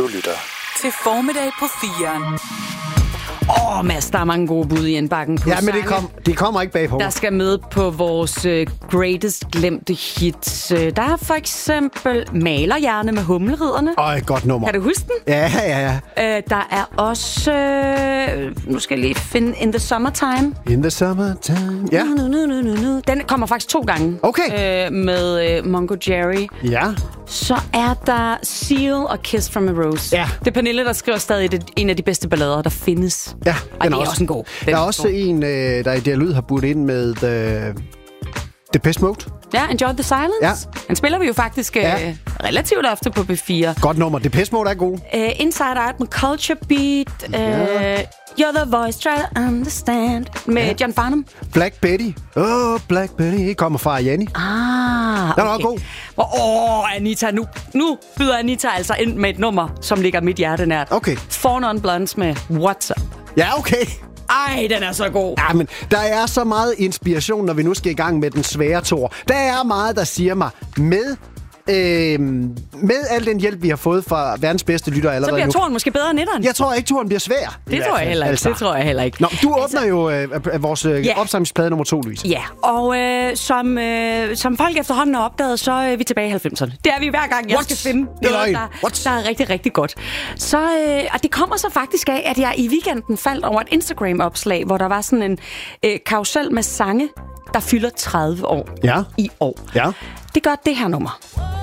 Du lytter til Formiddag på 4'eren. Mads, der er mange gode bud i indbakken på Ja, men de kommer ikke bagpå. der skal med på vores greatest glemte hits. Der er for eksempel Malerhjerne med Humleridderne. Godt nummer. Kan du huske den? Ja. Der er også... nu skal jeg lige finde In the Summertime. In the Summertime. Ja. Den kommer faktisk 2 gange. Okay. Med Mungo Jerry. Ja. Så er der Seal og Kiss from a Rose. Ja. Det er Pernille, der skriver stadig en af de bedste ballader, der findes. Ja, og det er også en god. Der er også en, der i Dialyd har budt ind med Depeche Mode. Ja, Enjoy the Silence. Ja. Den spiller vi jo faktisk relativt ofte på B4. Godt nummer. Depeche Mode er god. Inside Out med Culture Beat. You're the voice, try to understand. Med John Farnham. Black Betty. Black Betty. Kommer fra Janni. Okay. Den er god. Anita. Nu byder Anita altså ind med et nummer, som ligger mit hjerte nært. Okay. Four Non Blondes med What's Up. Ja, okay. Ej, den er så god. Ja, men der er så meget inspiration, når vi nu skal i gang med den svære tor. Der er meget, der siger mig, med al den hjælp, vi har fået fra verdens bedste lytter allerede så bliver nu. toren måske bedre end etteren. Jeg tror ikke, toren bliver svær. Det tror jeg heller ikke. Altså. Det tror jeg heller ikke. Nå, du åbner jo vores opsamlingsplade nummer 2, Louise. Ja, og som folk efterhånden har opdaget, så er vi tilbage i 90'erne. Det er vi hver gang, jeg skal finde noget, der er rigtig, rigtig godt. Så, og det kommer så faktisk af, at jeg i weekenden faldt over et Instagram-opslag, hvor der var sådan en karusel med sange, der fylder 30 år i år. Ja. Det gør det her nummer.